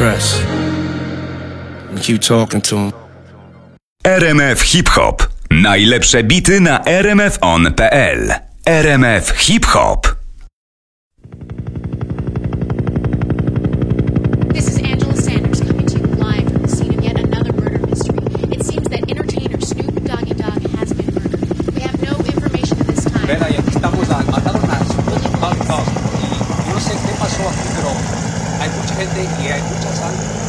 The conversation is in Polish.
press and keep talking to him. RMF Hip Hop. Najlepsze bity na rmfon.pl. RMF Hip Hop. This is Angela Sanders coming to you live from the scene of yet another murder mystery. It seems that entertainer Snoop Doggy Dogg has been murdered. We have no information at this time. Ven ahí, aquí estamos mataron a Snoop Doggy Dogg y yo no sé qué pasó aquí, pero hay mucha gente y hay mucha sangre.